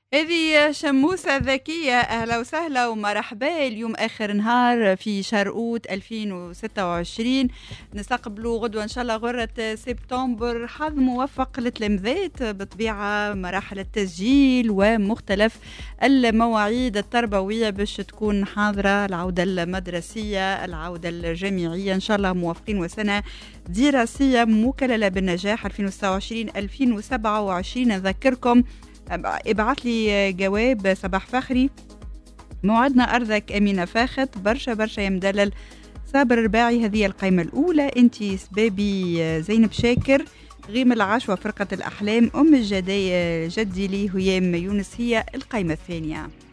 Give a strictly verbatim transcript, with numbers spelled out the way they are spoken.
هذه شموسة ذكية، أهلا وسهلا ومرحبا. اليوم آخر نهار في شهر ألفين وستة وعشرين، نستقبلوا غدوة إن شاء الله غرة سبتمبر. حظ موفق للتلامذات بطبيعة مراحل التسجيل ومختلف المواعيد التربوية باش تكون حاضرة العودة المدرسية العودة الجامعية إن شاء الله موفقين، وسنة دراسية مكللة بالنجاح ألفين وستة وعشرين ألفين وسبعة وعشرين. نذكركم ابعث لي جواب صباح فخري، موعدنا أرضك أمينة فاخت، برشا برشا يا مدلل صابر رباعي. هذه القائمة الأولى. أنتي سبابي زينب شاكر، غيم العشوة، فرقة الأحلام، أم الجدي جدي لي هيام يونس هي القائمة الثانية.